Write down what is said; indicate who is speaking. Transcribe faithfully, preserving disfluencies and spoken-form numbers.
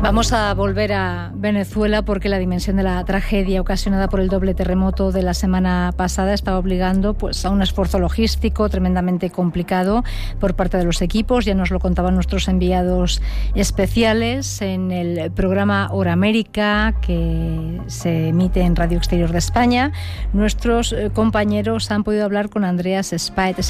Speaker 1: Vamos a volver a Venezuela porque la dimensión de la tragedia ocasionada por el doble terremoto de la semana pasada está obligando pues, a un esfuerzo logístico tremendamente complicado por parte de los equipos. Ya nos lo contaban nuestros enviados especiales en el programa Hora América que se emite en Radio Exterior de España. Nuestros compañeros han podido hablar con Andreas Spaet,